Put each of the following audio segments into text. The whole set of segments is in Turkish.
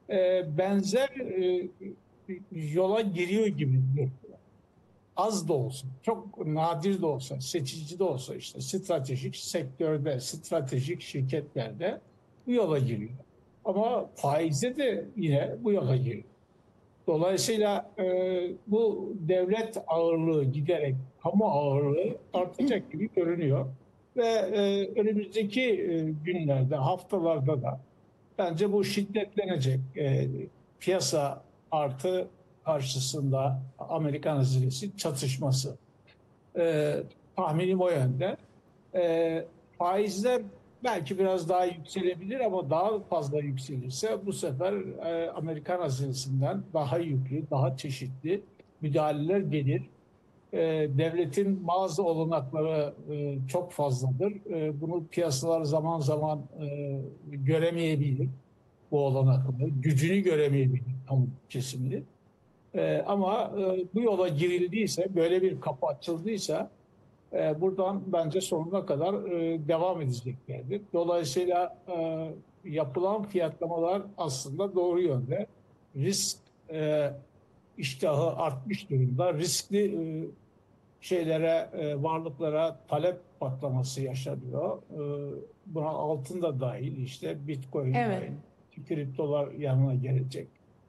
benzer yola giriyor gibi. Az da olsa, çok nadir de olsa, seçici de olsa işte stratejik sektörde, stratejik şirketlerde bu yola giriyor. Ama faize de yine bu yola giriyor. Dolayısıyla bu devlet ağırlığı giderek kamu ağırlığı artacak gibi görünüyor. Ve önümüzdeki günlerde, haftalarda da bence bu şiddetlenecek. Piyasa artı karşısında Amerikan haziresi çatışması. E, tahminim o yönde. Faizler belki biraz daha yükselebilir ama daha fazla yükselirse bu sefer Amerikan haziresinden daha yüklü, daha çeşitli müdahaleler gelir. Devletin bazı olanakları çok fazladır. Bunu piyasalar zaman zaman göremeyebilir, bu olanakları. Gücünü göremeyebilir kamu kesimini. Ama bu yola girildiyse, böyle bir kapı açıldıysa buradan bence sonuna kadar devam edeceklerdir. Dolayısıyla yapılan fiyatlamalar aslında doğru yönde. Risk iştahı artmış durumda. Riskli şeylere, varlıklara talep patlaması yaşanıyor. Buna altın da dahil, işte Bitcoin Evet. dahil, kriptolar yanına gelecek.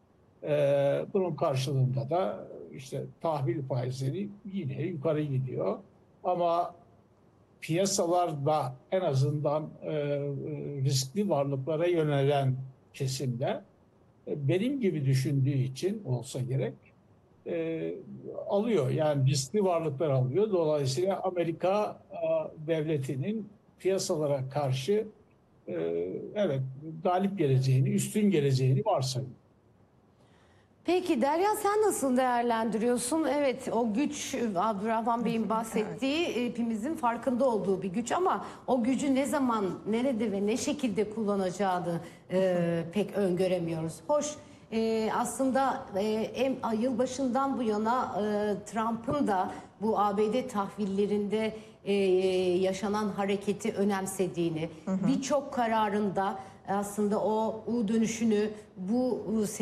Bunun karşılığında da işte tahvil faizleri yine yukarı gidiyor. Ama piyasalarda en azından riskli varlıklara yönelen kesimde benim gibi düşündüğü için olsa gerek e, alıyor. Yani riskli varlıklar alıyor. Dolayısıyla Amerika devletinin piyasalara karşı evet galip geleceğini, üstün geleceğini varsayıyor. Peki Derya, sen nasıl değerlendiriyorsun? Evet, o güç Abdurrahman Bey'in bahsettiği hepimizin farkında olduğu bir güç ama o gücü ne zaman, nerede ve ne şekilde kullanacağını pek öngöremiyoruz. Hoş, aslında yılbaşından bu yana Trump'ın da bu ABD tahvillerinde yaşanan hareketi önemsediğini, birçok kararında aslında o U dönüşünü bu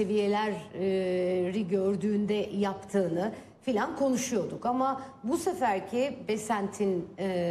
seviyeleri gördüğünde yaptığını filan konuşuyorduk. Ama bu seferki Besant'in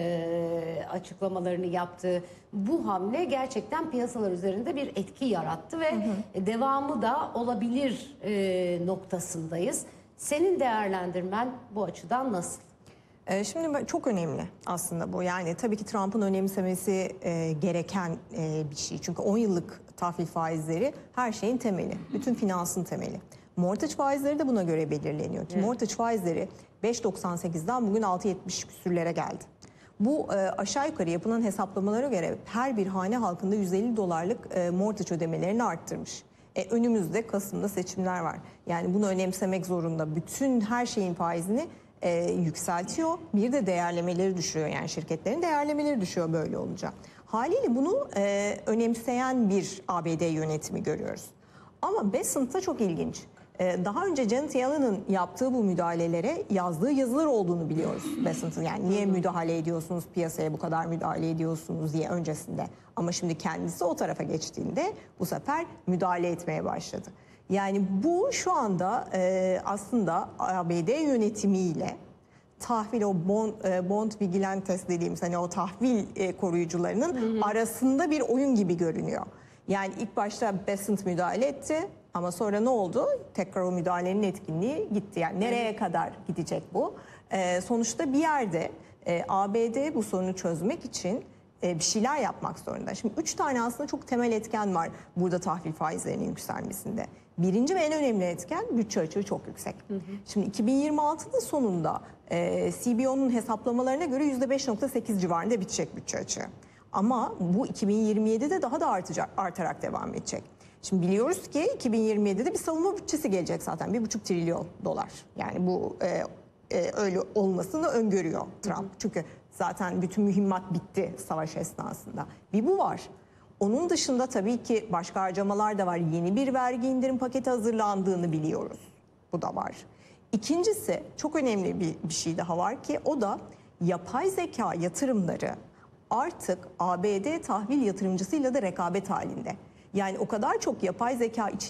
açıklamalarını yaptığı bu hamle gerçekten piyasalar üzerinde bir etki yarattı ve devamı da olabilir noktasındayız. Senin değerlendirmen bu açıdan nasıl? Şimdi çok önemli aslında bu. Yani tabii ki Trump'ın önemsemesi gereken bir şey. Çünkü 10 yıllık tahvil faizleri her şeyin temeli. Bütün finansın temeli. Mortgage faizleri de buna göre belirleniyor. Ki mortgage faizleri 5.98'den bugün 6.70 küsürlere geldi. Bu aşağı yukarı yapılan hesaplamalara göre her bir hane halkında 150 dolarlık mortgage ödemelerini arttırmış. Önümüzde Kasım'da seçimler var. Yani bunu önemsemek zorunda. Bütün her şeyin faizini yükseltiyor. Bir de değerlemeleri düşüyor. Yani şirketlerin değerlemeleri düşüyor böyle olunca. Haliyle bunu önemseyen bir ABD yönetimi görüyoruz. Ama Besant'ta çok ilginç. Daha önce Janet Yellen'ın yaptığı bu müdahalelere yazdığı yazılar olduğunu biliyoruz Besant'ın. Yani niye müdahale ediyorsunuz, piyasaya bu kadar müdahale ediyorsunuz diye öncesinde. Ama şimdi kendisi o tarafa geçtiğinde bu sefer müdahale etmeye başladı. Yani bu şu anda aslında ABD yönetimiyle tahvil, o bond vigilantes dediğimiz hani o tahvil koruyucularının arasında bir oyun gibi görünüyor. Yani ilk başta Besant müdahale etti ama sonra ne oldu? Tekrar o müdahalenin etkinliği gitti. Yani nereye kadar gidecek bu? Sonuçta bir yerde ABD bu sorunu çözmek için bir şeyler yapmak zorunda. Şimdi 3 tane aslında çok temel etken var burada tahvil faizlerinin yükselmesinde. Birinci ve en önemli etken bütçe açığı çok yüksek. Şimdi 2026'nın sonunda CBO'nun hesaplamalarına göre %5.8 civarında bitecek bütçe açığı. Ama bu 2027'de daha da artarak devam edecek. Şimdi biliyoruz ki 2027'de bir savunma bütçesi gelecek zaten. 1,5 trilyon dolar. Yani bu öyle olmasını öngörüyor Trump. Çünkü zaten bütün mühimmat bitti savaş esnasında. Bir bu var. Onun dışında tabii ki başka harcamalar da var. Yeni bir vergi indirim paketi hazırlandığını biliyoruz. Bu da var. İkincisi çok önemli bir şey daha var ki o da yapay zeka yatırımları artık ABD tahvil yatırımcısıyla da rekabet halinde. Yani o kadar çok yapay zeka içine